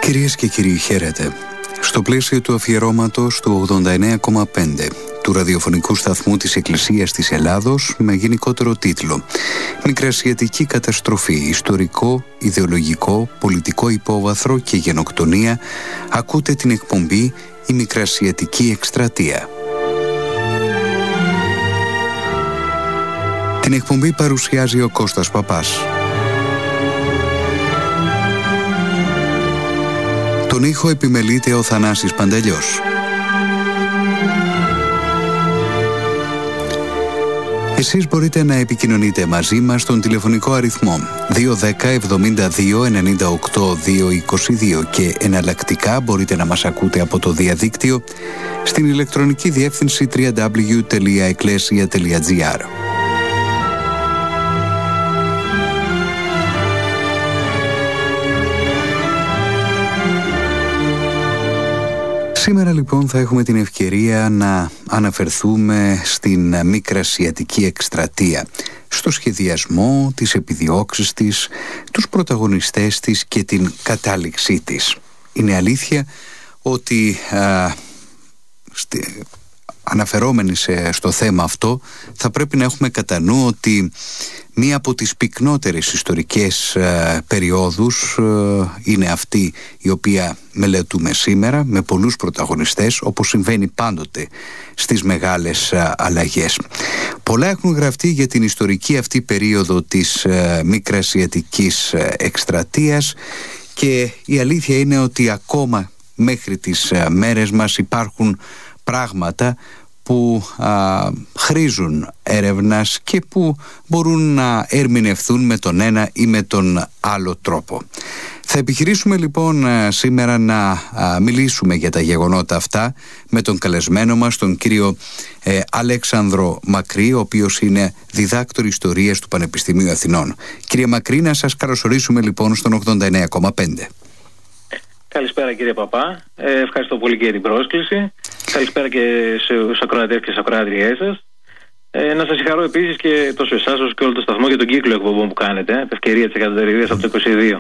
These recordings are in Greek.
Κυρίες και κύριοι, χαίρετε. Στο πλαίσιο του αφιερώματος του 89,5 του ραδιοφωνικού σταθμού της Εκκλησίας της Ελλάδος με γενικότερο τίτλο «Μικρασιατική καταστροφή, ιστορικό, ιδεολογικό, πολιτικό υπόβαθρο και γενοκτονία», ακούτε την εκπομπή «Η Μικρασιατική Εκστρατεία». Την εκπομπή παρουσιάζει ο Κώστας Παπάς. Τον ήχο επιμελείται ο Θανάσης Παντελιός. Εσείς μπορείτε να επικοινωνείτε μαζί μας στον τηλεφωνικό αριθμό 210 72 98 222 και εναλλακτικά μπορείτε να μας ακούτε από το διαδίκτυο στην ηλεκτρονική διεύθυνση www.ecclesia.gr. Σήμερα λοιπόν θα έχουμε την ευκαιρία να αναφερθούμε στην Μικρασιατική Εκστρατεία, στο σχεδιασμό, τις επιδιώξεις της, τους πρωταγωνιστές της και την κατάληξή της. Είναι αλήθεια ότι αναφερόμενοι στο θέμα αυτό θα πρέπει να έχουμε κατά νου ότι μία από τις πυκνότερες ιστορικές περιόδους είναι αυτή η οποία μελετούμε σήμερα, με πολλούς πρωταγωνιστές, όπως συμβαίνει πάντοτε στις μεγάλες αλλαγές. Πολλά έχουν γραφτεί για την ιστορική αυτή περίοδο της Μικρασιατικής Εκστρατείας και η αλήθεια είναι ότι ακόμα μέχρι τις μέρες μας υπάρχουν πράγματα που χρήζουν έρευνας και που μπορούν να ερμηνευθούν με τον ένα ή με τον άλλο τρόπο. Θα επιχειρήσουμε λοιπόν σήμερα να μιλήσουμε για τα γεγονότα αυτά με τον καλεσμένο μας, τον κύριο Αλέξανδρο Μακρύ, ο οποίος είναι διδάκτορ ιστορίας του Πανεπιστημίου Αθηνών. Κύριε Μακρύ, να σας καλωσορίσουμε λοιπόν στον 89,5. Καλησπέρα κύριε Παπά, ευχαριστώ πολύ για την πρόσκληση. Καλησπέρα και στους ακροατές και στις ακροάτριές σας. Να σας συγχαρώ επίσης και τόσο εσάς όσο και όλο το σταθμό για τον κύκλο εκπομπών που κάνετε, ευκαιρία της εκατοτεριδίας από το 22.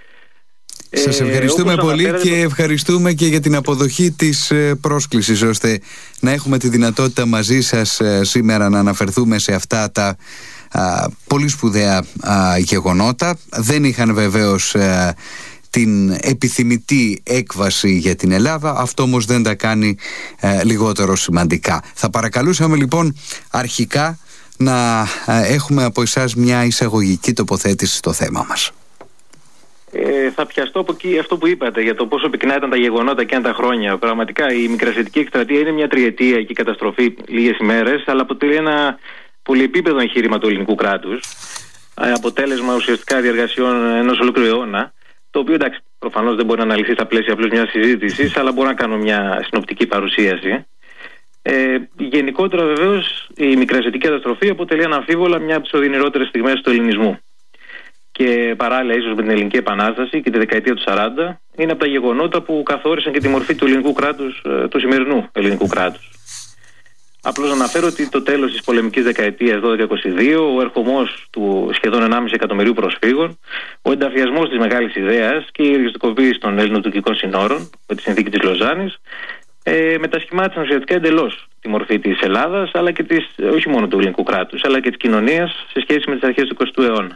Σας ευχαριστούμε πολύ και ευχαριστούμε και για την αποδοχή της πρόσκλησης, ώστε να έχουμε τη δυνατότητα μαζί σας σήμερα να αναφερθούμε σε αυτά τα πολύ σπουδαία γεγονότα. Δεν είχαν βεβαίως την επιθυμητή έκβαση για την Ελλάδα, αυτό όμως δεν τα κάνει λιγότερο σημαντικά. Θα παρακαλούσαμε λοιπόν αρχικά να έχουμε από εσάς μια εισαγωγική τοποθέτηση στο θέμα μας. Θα πιαστώ από εκεί αυτό που είπατε για το πόσο πυκνά ήταν τα γεγονότα και τα χρόνια. Πραγματικά η Μικρασιατική Εκστρατεία είναι μια τριετία καταστροφή λίγες ημέρες, αλλά αποτελεί ένα πολυεπίπεδο εγχείρημα του ελληνικού κράτους. Αποτέλεσμα ουσιαστικά διεργασιών ενός ολόκληρου αιώνα. Το οποίο εντάξει, προφανώς δεν μπορεί να αναλυθεί στα πλαίσια απλώς μιας συζήτησης, αλλά μπορώ να κάνω μια συνοπτική παρουσίαση. Γενικότερα, βεβαίως, η Μικρασιατική καταστροφή αποτελεί αναμφίβολα μια από τις οδυνηρότερες στιγμές του ελληνισμού. Και παράλληλα, ίσως με την Ελληνική Επανάσταση και τη δεκαετία του 40, είναι από τα γεγονότα που καθόρισαν και τη μορφή του ελληνικού κράτους, του σημερινού ελληνικού κράτους. Απλώς να αναφέρω ότι το τέλος της πολεμικής δεκαετίας 12-22, ο ερχομός του σχεδόν 1,5 εκατομμυρίου προσφύγων, ο ενταφιασμός της μεγάλης ιδέας και η ριζοσπαστικοποίηση των ελληνοτουρκικών συνόρων με τη συνθήκη της Λοζάνης μετασχημάτισαν ουσιαστικά εντελώς τη μορφή της Ελλάδας, αλλά και όχι μόνο του ελληνικού κράτους, αλλά και της κοινωνίας σε σχέση με τις αρχές του 20ου αιώνα.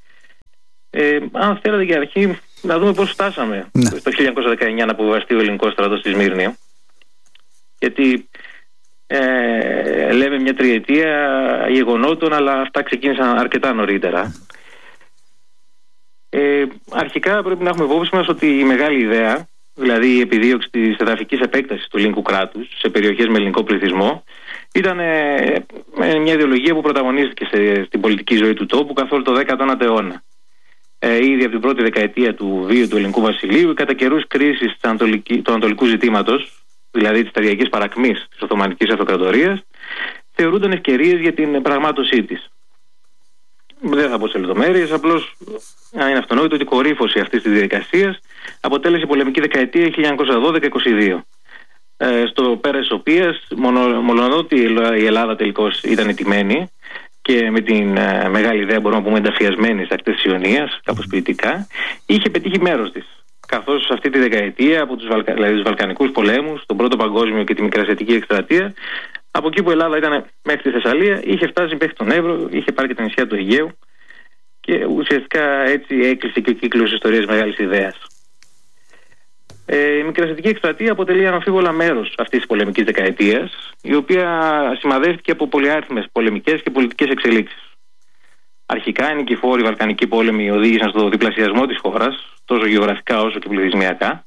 Αν θέλετε για αρχή να δούμε πώς φτάσαμε το 1919 να αποβιβαστεί ο ελληνικός στρατός στη Σμύρνη. Γιατί λέμε μια τριετία γεγονότων, αλλά αυτά ξεκίνησαν αρκετά νωρίτερα. Αρχικά πρέπει να έχουμε υπόψη μας ότι η μεγάλη ιδέα, δηλαδή η επιδίωξη της εδαφικής επέκτασης του ελληνικού κράτους σε περιοχές με ελληνικό πληθυσμό, ήταν μια ιδεολογία που πρωταγωνίστηκε στην πολιτική ζωή του τόπου καθ' όλο το 19ο αιώνα. Ήδη από την πρώτη δεκαετία του βίου του ελληνικού βασιλείου, κατά καιρούς κρίσεις του ανατολικού ζητήματος, δηλαδή της σταδιακής παρακμής της Οθωμανικής Αυτοκρατορίας, θεωρούνταν ευκαιρίες για την πραγμάτωσή της. Δεν θα πω σε λεπτομέρειες, απλώς είναι αυτονόητο ότι η κορύφωση αυτής της διαδικασίας αποτέλεσε η πολεμική δεκαετία 1912-22. Στο πέρας της οποίας, μολονότι η Ελλάδα τελικώς ήταν ετοιμένη και με την μεγάλη ιδέα, μπορούμε να πούμε, ενταφιασμένη στις ακτές της Ιωνίας, κάπως ποιητικά, είχε πετύχει μέρος της. καθώς σε αυτή τη δεκαετία από τους Βαλκανικούς πολέμους, τον Πρώτο Παγκόσμιο και τη Μικρασιατική εκστρατεία, από εκεί που η Ελλάδα ήταν μέχρι τη Θεσσαλία, είχε φτάσει μέχρι τον Εύρο, είχε πάρει και τα νησιά του Αιγαίου και ουσιαστικά έτσι έκλεισε και ο κύκλος ιστορίας μεγάλης ιδέας. Η Μικρασιατική εκστρατεία αποτελεί αναμφίβολα μέρος αυτής της πολεμικής δεκαετίας, η οποία σημαδεύτηκε από πολυάριθμες πολεμικές και πολιτικές εξελίξεις. Αρχικά, οι νικηφόροι Βαλκανικοί πόλεμοι οδήγησαν στο διπλασιασμό της χώρας, τόσο γεωγραφικά όσο και πληθυσμιακά,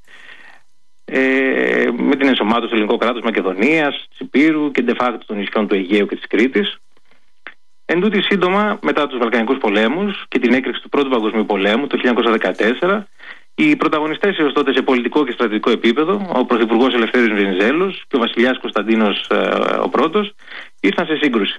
με την ενσωμάτωση του ελληνικού κράτους Μακεδονίας, της Υπήρου και de facto των νησιών του Αιγαίου και της Κρήτης. Εν τούτοι, σύντομα μετά τους Βαλκανικούς πολέμους και την έκρηξη του Πρώτου Παγκοσμίου Πολέμου το 1914, οι πρωταγωνιστές έως τότε σε πολιτικό και στρατιωτικό επίπεδο, ο Πρωθυπουργός Ελευθέριος Βενιζέλος και ο βασιλιάς Κωνσταντίνος ο Πρώτος, ήρθαν σε σύγκρουση.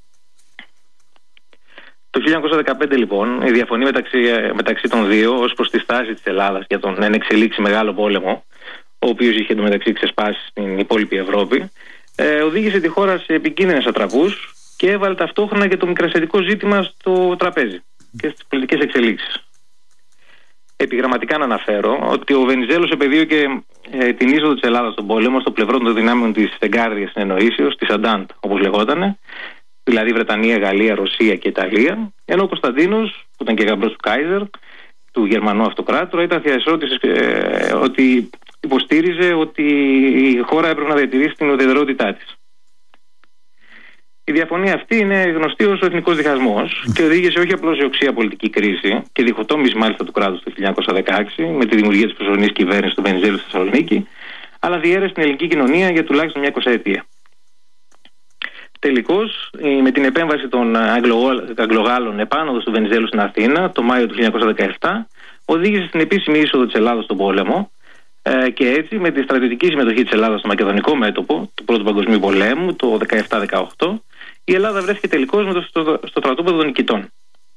Το 1915 λοιπόν η διαφωνία μεταξύ των δύο ως προς τη στάση της Ελλάδας για τον ενεξελίξει μεγάλο πόλεμο, ο οποίος είχε εντωμεταξύ ξεσπάσει στην υπόλοιπη Ευρώπη, οδήγησε τη χώρα σε επικίνδυνες ατραπούς και έβαλε ταυτόχρονα και το μικρασιατικό ζήτημα στο τραπέζι και στις πολιτικές εξελίξεις. Επιγραμματικά να αναφέρω ότι ο Βενιζέλος επεδίωκε την είσοδο της Ελλάδας στον πόλεμο στο πλευρό των δυνάμεων της εγκάρδιας συνεννοήσεως, της Αντάντ όπως λεγότανε, δηλαδή Βρετανία, Γαλλία, Ρωσία και Ιταλία, ενώ ο Κωνσταντίνος, που ήταν και γαμπρός του Κάιζερ, του Γερμανού Αυτοκράτορα, ήταν θειασότης ότι υποστήριζε ότι η χώρα έπρεπε να διατηρήσει την ουδετερότητά της. Η διαφωνία αυτή είναι γνωστή ως ο εθνικός διχασμός και οδήγησε όχι απλώς σε οξία πολιτική κρίση και διχοτόμηση μάλιστα του κράτους το 1916 με τη δημιουργία της προσωρινής κυβέρνησης του Βενιζέλου στη Θεσσαλονίκη, αλλά διέρεσε την ελληνική κοινωνία για τουλάχιστον μια 20ετία. Τελικώς, με την επέμβαση των Αγγλογάλων επάνωδος του Βενιζέλου στην Αθήνα το Μάιο του 1917, οδήγησε στην επίσημη είσοδο της Ελλάδας στον πόλεμο και έτσι με τη στρατιωτική συμμετοχή της Ελλάδας στο μακεδονικό μέτωπο του Πρώτου Παγκοσμίου Πολέμου το 17-18, η Ελλάδα βρέθηκε τελικώς στο στρατόπεδο των νικητών.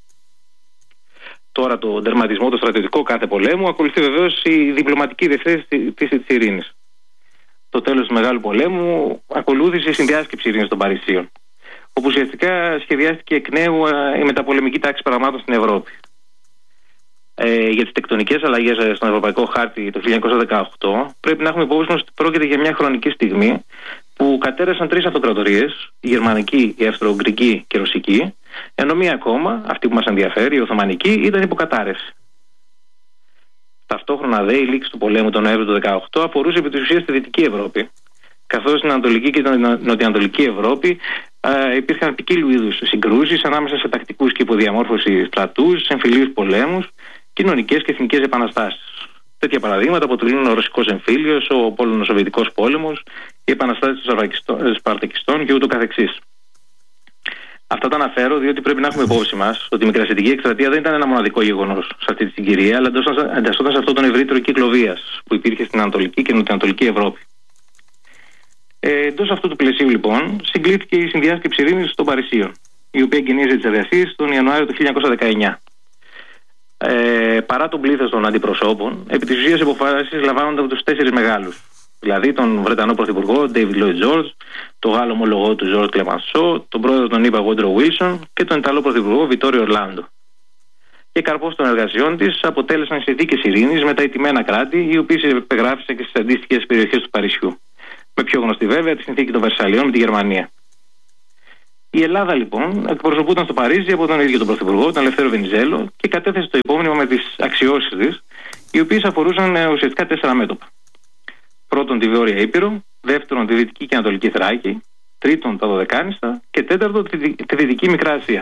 Τώρα το τερματισμό, το στρατιωτικό κάθε πολέμου, ακολουθεί βεβαίως η διπλωματική διευθέτηση της ειρήνης. Το τέλος του Μεγάλου Πολέμου ακολούθησε η συνδιάσκεψη ειρήνης των Παρισίων, όπου ουσιαστικά σχεδιάστηκε εκ νέου η μεταπολεμική τάξη πραγμάτων στην Ευρώπη. Για τις τεκτονικές αλλαγές στον Ευρωπαϊκό Χάρτη το 1918 πρέπει να έχουμε υπόψη μας ότι πρόκειται για μια χρονική στιγμή που κατέρευσαν τρεις αυτοκρατορίες, η γερμανική, η αυστρο-ουγγρική και η ρωσική, ενώ μία ακόμα, αυτή που μας ενδιαφέρει, η οθωμανική, ήταν υποκατάρρευση. Ταυτόχρονα η λήξη του πολέμου τον Νοέμβριο του 1918 αφορούσε επί της ουσίας τη Δυτική Ευρώπη, καθώς στην Ανατολική και την Νοτιοανατολική Ευρώπη υπήρχαν ποικίλου είδους συγκρούσεις ανάμεσα σε τακτικούς και υποδιαμόρφωση στρατούς, εμφυλίους πολέμους, κοινωνικές και εθνικές επαναστάσεις. Τέτοια παραδείγματα αποτελούν ο Ρωσικός εμφύλιος, ο Πολωνο-Σοβιετικός πόλεμος, οι επαναστάσεις των Σπαρτακιστών και ούτω καθεξής. Αυτά τα αναφέρω διότι πρέπει να έχουμε υπόψη μας ότι η Μικρασιατική εκστρατεία δεν ήταν ένα μοναδικό γεγονός σε αυτή τη συγκυρία, αλλά εντασσόταν σε αυτόν τον ευρύτερο κύκλο βίας που υπήρχε στην Ανατολική και Νοτιοανατολική Ευρώπη. Εντός αυτού του πλαισίου, λοιπόν, συγκλήθηκε η συνδιάσκεψη ειρήνης των Παρισίων, η οποία εγκαινίαζε τις εργασίες τον Ιανουάριο του 1919. Παρά τον πλήθος των αντιπροσώπων, επί της ουσίας αποφάσεις λαμβάνονται από τους τέσσερις μεγάλους. Δηλαδή τον Βρετανό Πρωθυπουργό David Lloyd George, τον Γάλλο ομολογό του George Clemenceau, τον πρόεδρο των ΗΠΑ Woodrow Wilson και τον Ιταλό Πρωθυπουργό Vittorio Orlando. Και καρπός των εργασιών της αποτέλεσαν συνθήκες ειρήνης με τα ηττημένα κράτη, οι οποίες υπεγράφησαν και στις αντίστοιχες περιοχές του Παρισιού. Με πιο γνωστή βέβαια τη συνθήκη των Βερσαλιών με τη Γερμανία. Η Ελλάδα λοιπόν εκπροσωπούταν στο Παρίσι από τον ίδιο τον Πρωθυπουργό, τον Ελευθέριο Βενιζέλο, και κατέθεσε το υπόμνημα με τις αξιώσεις της, οι οποίες αφορούσαν ουσιαστικά 4 μέτωπα. Πρώτον, τη Βόρεια Ήπειρο, δεύτερον, τη Δυτική και Ανατολική Θράκη, τρίτον, τα Δωδεκάνηστα και τέταρτον, τη Δυτική Μικρά Ασία.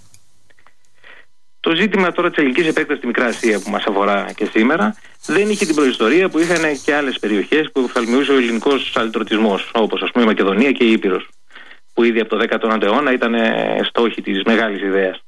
Το ζήτημα τώρα της ελληνικής επέκτασης στη Μικρά Ασία που μας αφορά και σήμερα δεν είχε την προϊστορία που είχαν και άλλες περιοχές που οφθαλμιούσε ο ελληνικός αλυτρωτισμός, όπως ας πούμε η Μακεδονία και η Ήπειρος, που ήδη από το 19ο αιώνα ήταν στόχοι της μεγάλης ιδέας.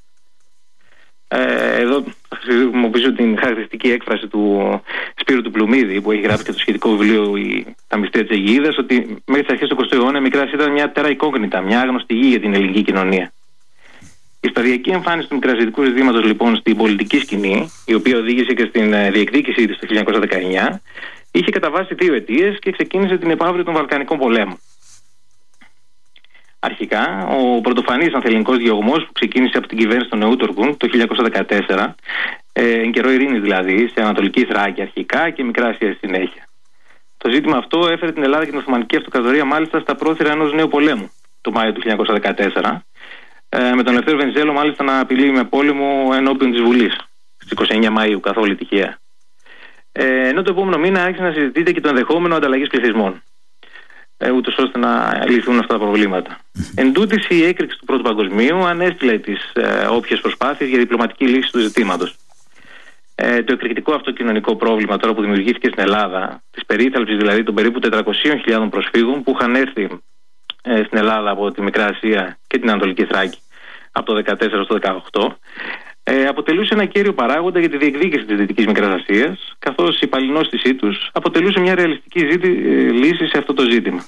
Εδώ χρησιμοποιήσω την χαρακτηριστική έκφραση του Σπύρου του Πλουμίδη, που έχει γράψει και το σχετικό βιβλίο «Τα μυστήρια της Αιγαίδας», ότι μέχρι τις αρχές του 20ου αιώνα η Μικρά Ασία ήταν μια terra incognita, μια άγνωστη γη για την ελληνική κοινωνία. Η σταδιακή εμφάνιση του μικρασιατικού ζητήματος λοιπόν στην πολιτική σκηνή, η οποία οδήγησε και στην διεκδίκησή της το 1919, είχε κατά βάση 2 αιτίες και ξεκίνησε την επαύριο των Βαλκανικών πολέμων. Αρχικά, ο πρωτοφανής ανθελληνικός διωγμός που ξεκίνησε από την κυβέρνηση των Νεούτορκων το 1914, εν καιρό ειρήνης δηλαδή, σε Ανατολική Θράκη αρχικά και Μικρά Ασία στη συνέχεια. Το ζήτημα αυτό έφερε την Ελλάδα και την Οθωμανική Αυτοκρατορία μάλιστα στα πρόθυρα ενός νέου πολέμου το Μάιο του 1914, με τον Ελευθέριο Βενιζέλο μάλιστα να απειλεί με πόλεμο ενώπιον της Βουλής στις 29 Μαΐου, καθόλου τυχαία. Ενώ το επόμενο μήνα άρχισε να συζητείται και το ενδεχόμενο ανταλλαγής πληθυσμών, ούτως ώστε να λυθούν αυτά τα προβλήματα. Εν τούτης, η έκρηξη του Πρώτου Παγκοσμίου ανέστηλε τις όποιες προσπάθειες για διπλωματική λύση του ζητήματος. Το εκρηκτικό αυτό κοινωνικό πρόβλημα τώρα που δημιουργήθηκε στην Ελλάδα, της περίθαλψης δηλαδή των περίπου 400.000 προσφύγων που είχαν έρθει στην Ελλάδα από τη Μικρά Ασία και την Ανατολική Θράκη από το 14 στο 18, αποτελούσε ένα κέριο παράγοντα για τη διεκδίκηση της Δυτικής Μικράς Ασίας, καθώς η παλινόστησή τους αποτελούσε μια ρεαλιστική λύση σε αυτό το ζήτημα.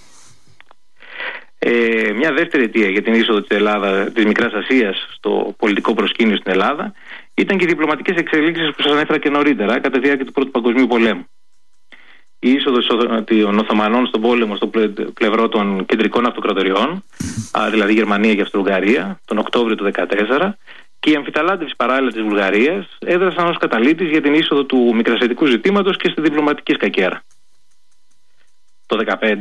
Μια δεύτερη αιτία για την είσοδο της Μικράς Ασίας στο πολιτικό προσκήνιο στην Ελλάδα ήταν και οι διπλωματικές εξελίξεις που σας ανέφερα και νωρίτερα κατά τη διάρκεια του Πρώτου Παγκοσμίου Πολέμου. Η είσοδος των Οθωμανών στον πόλεμο στο πλευρό των κεντρικών αυτοκρατοριών, δηλαδή Γερμανία και Αυστρο-Ουγγαρία, τον Οκτώβριο του 1914, και η αμφιταλάντευση παράλληλα της Βουλγαρίας έδρασαν ως καταλήτης για την είσοδο του μικρασιατικού ζητήματος και στη διπλωματική σκακέρα. Το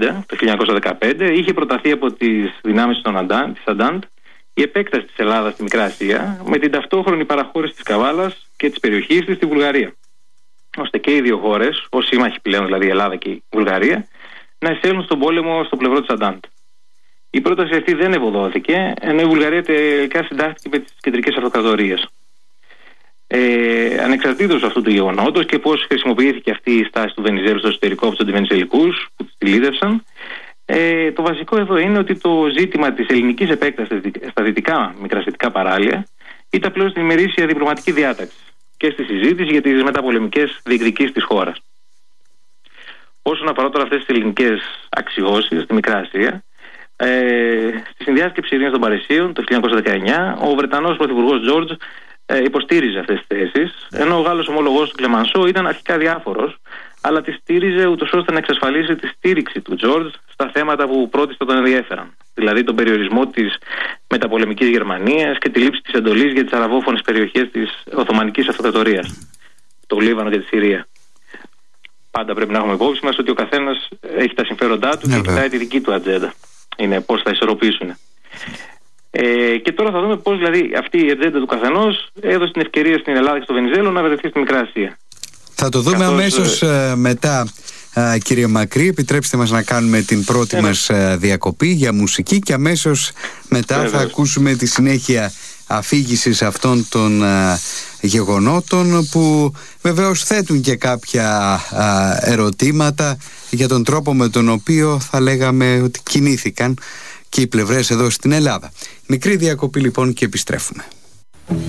1915 είχε προταθεί από τις δυνάμεις της Αντάντ η επέκταση της Ελλάδας στη Μικρά Ασία με την ταυτόχρονη παραχώρηση της Καβάλας και της περιοχής της στη Βουλγαρία, ώστε και οι δύο χώρες, ως σύμμαχοι πλέον, δηλαδή η Ελλάδα και η Βουλγαρία, να εισέλθουν στον πόλεμο στο πλευρό της Αντάντ. Η πρόταση αυτή δεν ευωδόθηκε, ενώ η Βουλγαρία τελικά συντάχθηκε με τις κεντρικές αυτοκρατορίες. Ανεξαρτήτως αυτού του γεγονότος και πώς χρησιμοποιήθηκε αυτή η στάση του Βενιζέλου στο εσωτερικό από τους αντιβενιζελικούς που τη λίδευσαν, το βασικό εδώ είναι ότι το ζήτημα της ελληνικής επέκτασης στα δυτικά μικρασιατικά παράλια ήταν πλέον στην ημερήσια διπλωματική διάταξη και στη συζήτηση για τις μεταπολεμικές διεκδικήσεις της χώρας. Όσον αφορά τώρα αυτές τις ελληνικές αξιώσεις στη Μικρά Ασία, στη συνδιάσκεψη ειρήνης των Παρισίων το 1919, ο Βρετανός πρωθυπουργός Τζόρτζ υποστήριζε αυτές τις θέσεις, ενώ ο Γάλλος ομολογός του Κλεμανσό ήταν αρχικά διάφορος, αλλά τη στήριζε ούτως ώστε να εξασφαλίσει τη στήριξη του Τζόρτζ στα θέματα που πρώτιστα τον ενδιέφεραν, δηλαδή τον περιορισμό της μεταπολεμικής Γερμανίας και τη λήψη της εντολής για τις αραβόφωνες περιοχές της Οθωμανικής Αυτοκρατορίας, το Λίβανο και τη Συρία. Πάντα πρέπει να έχουμε υπόψη μας ότι ο καθένας έχει τα συμφέροντά του και κοιτάει τη δική του ατζέντα. Είναι πώς θα ισορροπήσουν. Και τώρα θα δούμε πώς δηλαδή αυτή η ατζέντα του καθενός έδωσε την ευκαιρία στην Ελλάδα και στο Βενιζέλο να βρεθεί στη Μικρά Ασία. Θα το δούμε αμέσως μετά, κύριε Μακρύ. Επιτρέψτε μας να κάνουμε την πρώτη μας διακοπή για μουσική και αμέσως μετά θα ακούσουμε τη συνέχεια αφήγησης αυτών των γεγονότων που βεβαίως θέτουν και κάποια ερωτήματα για τον τρόπο με τον οποίο θα λέγαμε ότι κινήθηκαν και οι πλευρές εδώ στην Ελλάδα. Μικρή διακοπή λοιπόν και επιστρέφουμε.